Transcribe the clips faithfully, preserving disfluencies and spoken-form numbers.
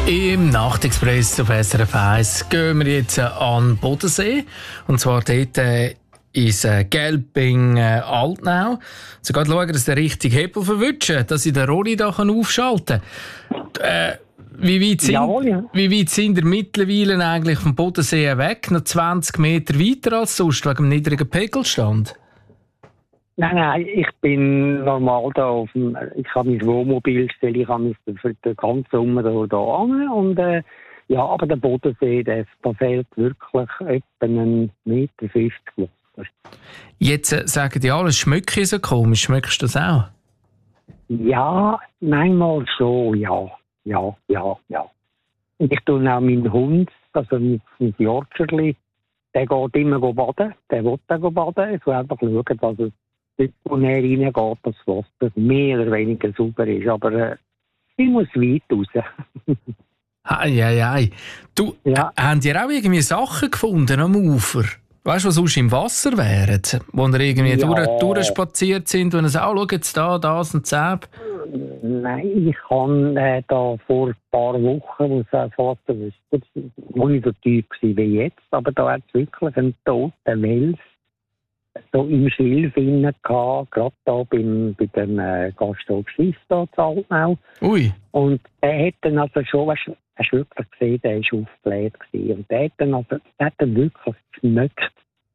Im Nachtexpress auf S R F eins gehen wir jetzt an den Bodensee. Und zwar dort äh, ins äh, Gelbing äh, Altnau. So geht schauen, dass der richtige Hebel verwutschen, dass ich den Rolli da aufschalten kann. Äh, wie, weit sind, Jawohl, ja. wie weit sind ihr mittlerweile eigentlich vom Bodensee weg? Noch zwanzig Meter weiter als sonst, wegen dem niedrigen Pegelstand? Nein, nein, ich bin normal da auf dem, ich habe mein Wohnmobil gestellt, ich habe mich für den ganzen Sommer da, da an und äh, ja, aber der Bodensee, der, da fehlt wirklich etwa einen Meter fünfzig Wasser. Jetzt äh, sagen die alle, es schmeckt so komisch, schmeckst du das auch? Ja, manchmal schon, ja, ja, ja, ja. Und ich tue auch meinen Hund, also mein, mein Yorkscherli, der geht immer baden, der will da baden, ich will einfach schauen, dass es dort, wo er reingeht, das Wasser mehr oder weniger sauber ist. Aber äh, ich muss weit raus. Hei, hei, hei. Du, Ja. äh, haben die auch irgendwie Sachen gefunden am Ufer? Weißt du, was sonst im Wasser wären? Wo ihr irgendwie Ja. durch, durchspaziert sind und sagen, oh, schau jetzt da, das und das. Nein, ich habe äh, da vor ein paar Wochen, wo es fast wüsste, wo ich so tief war wie jetzt, aber da hat es wirklich einen toten Wels so im Schilf innen gehabt, gerade da beim, bei dem äh, Gasthof Schiff da zu Altnau. Ui. Und der hat dann also schon, hast du hast du wirklich gesehen, der war aufgebläht gewesen. Und der hat dann also, der hat dann wirklich geschmeckt.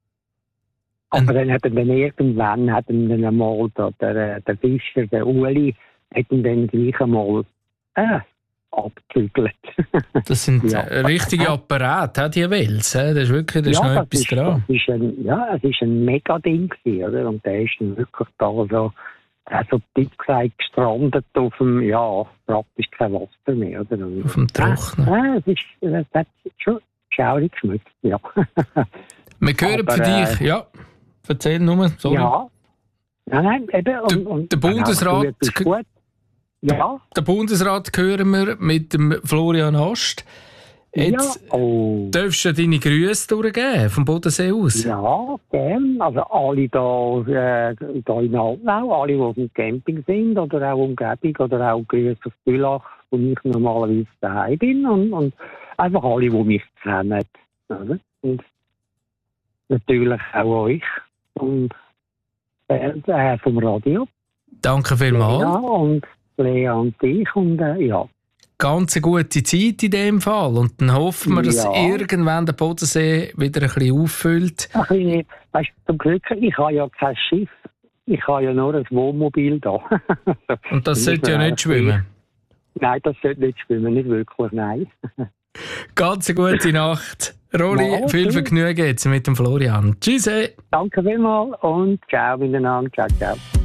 Aber Und- dann hat er dann irgendwann, hat er dann einmal da, der, der Fischer, der Uli, hat ihn dann gleich einmal äh, abgezügelt. Das sind Ja. äh, richtige Apparate, die Wels. äh. Das ist wirklich da ist noch das etwas ist, dran. das ist ein, ja, es ist ein Mega-Ding gewesen, oder? Und der ist dann wirklich da so, also dick gesagt, gestrandet auf dem, ja, praktisch kein Wasser mehr, oder? Und, Auf dem Trocknen. Ja, es ist, es hat schon schaurig geschmeckt, ja. Wir hören Aber, für dich, äh, ja, erzähl nur, sorry. Ja. Nein, nein, eben. Und, Der- und, der Bundesrat- Ja, das ist gut. Ja. Den Bundesrat hören wir mit dem Florian Hast. Jetzt ja. Oh. darfst du deine Grüße durchgeben, vom Bodensee aus. Ja, gern. Also alle da, äh, da in Altnau, alle, die auf dem Camping sind oder auch Umgebung oder auch Grüße auf Bülach, wo ich normalerweise daheim bin und, und einfach alle, die mich kennen. Oder? Und natürlich auch euch und äh, äh, vom Radio. Danke vielmals. Ja, und Lea und dich und äh, ja. Ganz eine gute Zeit in dem Fall. Und dann hoffen wir, dass Ja. irgendwann der Bodensee wieder ein bisschen auffüllt. Ach, ich, weißt, zum Glück, ich habe ja kein Schiff. Ich habe ja nur ein Wohnmobil da. Und das sollte ja nicht schwimmen. Nein, das sollte nicht schwimmen, nicht wirklich, nein. Ganz eine gute Nacht. Rolli, Ja, viel okay. Vergnügen jetzt mit dem Florian. Tschüss. Danke vielmals und ciao miteinander. Ciao, ciao.